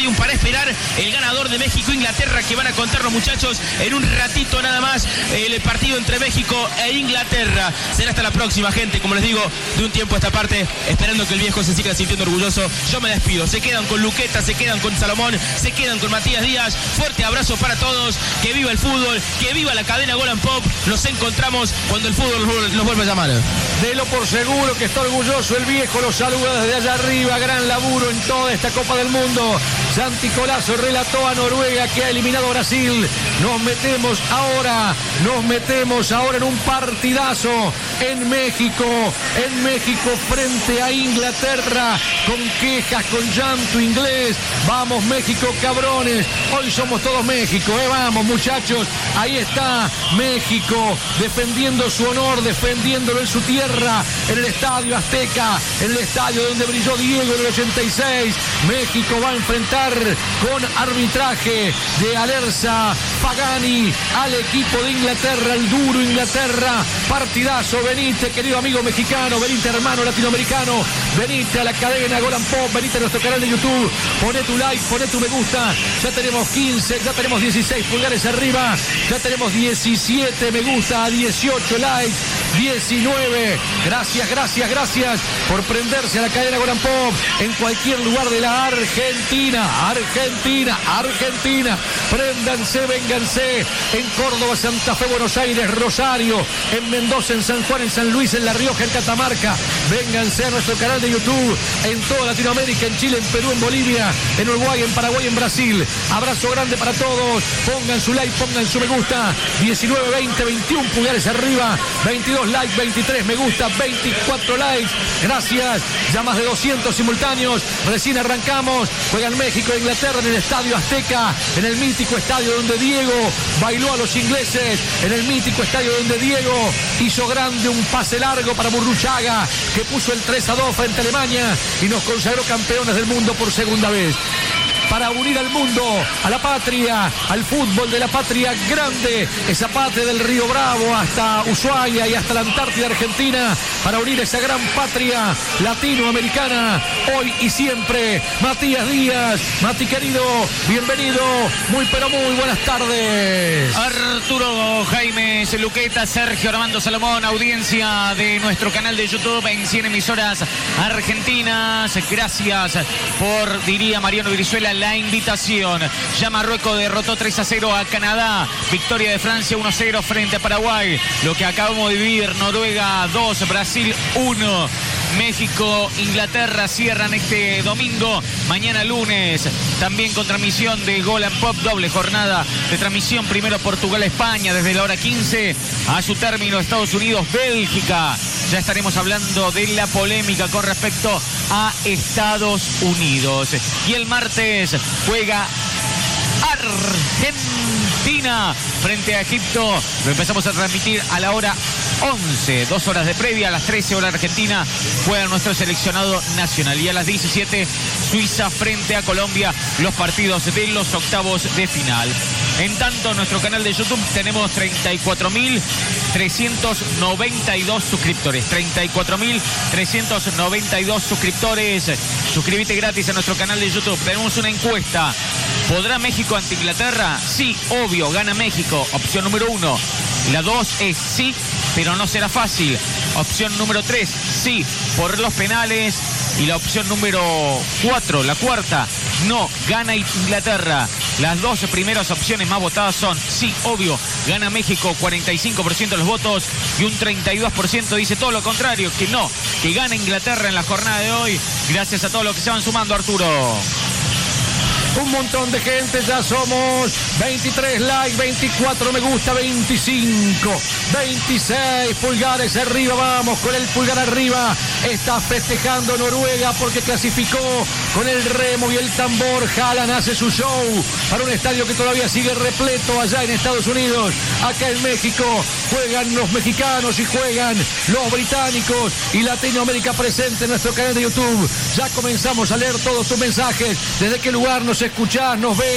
Stadium para esperar el ganador de México-Inglaterra, que van a contar los muchachos en un ratito nada más, el partido entre México e Inglaterra. Será hasta la próxima, gente, como les digo, de un tiempo a esta parte, esperando que el viejo se siga sintiendo orgulloso. Yo me despido, se quedan con Luqueta, se quedan con Salomón, se quedan con Matías Díaz. Fuerte abrazo para todos, que viva el fútbol, que viva la cadena Gol and Pop. Nos encontramos cuando el fútbol nos vuelva a llamar. Delo por seguro que está orgulloso el viejo, lo saluda desde allá arriba. Gran laburo en toda esta Copa del Mundo. Santi Colazo relató a Noruega, que ha eliminado a Brasil. Nos metemos ahora en un partidazo en México frente a Inglaterra, con quejas, con llanto inglés. Vamos México, cabrones, hoy somos todos México, vamos muchachos, ahí está México defendiendo su honor, defendiéndolo en su tierra, en el Estadio Azteca, en el estadio donde brilló Diego en el 86. México va a enfrentar con arbitraje de Alerza Pagani al equipo de Inglaterra, el duro Inglaterra. Partidazo, venite querido amigo mexicano, venite hermano latinoamericano, venite a la cadena Gol and Pop, venite a nuestro canal de YouTube, poné tu like, poné tu me gusta. Ya tenemos 15, ya tenemos 16 pulgares arriba, ya tenemos 17 me gusta, 18 likes, 19. Gracias por prenderse a la cadena Gol and Pop en cualquier lugar de la Argentina. Préndanse, vénganse en Córdoba, Santa Fe, Buenos Aires, Rosario, en Mendoza, en San Juan, en San Luis, en La Rioja, en Catamarca. Vénganse a nuestro canal de YouTube en toda Latinoamérica, en Chile, en Perú, en Bolivia, en Uruguay, en Paraguay, en Brasil. Abrazo grande para todos. Pongan su like, pongan su me gusta. 19, 20, 21 pulgares arriba, 22 likes, 23 me gusta, 24 likes. Gracias. Ya más de 200 simultáneos. Recién arrancamos. Juegan México e Inglaterra en el Estadio Azteca, en el mítico estadio donde Diego bailó a los ingleses, en el mítico estadio donde Diego hizo grande un pase largo para Burruchaga, que puso el 3-2 frente a Alemania y nos consagró campeones del mundo por segunda vez. Para unir al mundo, a la patria, al fútbol de la patria grande, esa patria del Río Bravo hasta Ushuaia y hasta la Antártida Argentina, para unir esa gran patria latinoamericana, hoy y siempre. Matías Díaz, Mati querido, bienvenido, muy pero muy buenas tardes. Arturo Jaime Luqueta, Sergio Armando Salomón, audiencia de nuestro canal de YouTube en 100 emisoras argentinas. Gracias por, diría Mariano Brizuela, la invitación. Ya Marruecos derrotó 3-0 a Canadá. Victoria de Francia 1-0 frente a Paraguay. Lo que acabamos de vivir, Noruega 2, Brasil 1. México, Inglaterra cierran este domingo. Mañana lunes, también con transmisión de Gol and Pop, doble jornada de transmisión. Primero Portugal-España desde la hora 15. A su término Estados Unidos-Bélgica. Ya estaremos hablando de la polémica con respecto a Estados Unidos. Y el martes juega Argentina frente a Egipto. Lo empezamos a transmitir a la hora 11, 2 horas de previa. A las 13 horas Argentina juega nuestro seleccionado nacional. Y a las 17 Suiza frente a Colombia, los partidos de los octavos de final. En tanto, en nuestro canal de YouTube tenemos 34.392 suscriptores. 34.392 suscriptores. Suscríbete gratis a nuestro canal de YouTube. Tenemos una encuesta. ¿Podrá México ante Inglaterra? Sí, obvio, gana México. Opción número 1. La 2 es sí, pero no será fácil. Opción número 3, sí, por los penales. Y la opción número 4, la cuarta, no, gana Inglaterra. Las dos primeras opciones más votadas son sí, obvio, gana México, 45% de los votos, y un 32% dice todo lo contrario, que no, que gana Inglaterra en la jornada de hoy. Gracias a todos los que se van sumando, Arturo. Un montón de gente, ya somos 23 likes, 24 me gusta, 25, 26 pulgares arriba, vamos con el pulgar arriba. Está festejando Noruega porque clasificó con el remo y el tambor. Haaland hace su show para un estadio que todavía sigue repleto allá en Estados Unidos. Acá en México juegan los mexicanos y juegan los británicos, y Latinoamérica presente en nuestro canal de YouTube. Ya comenzamos a leer todos tus mensajes. ¿Desde qué lugar nos escuchás, nos ves?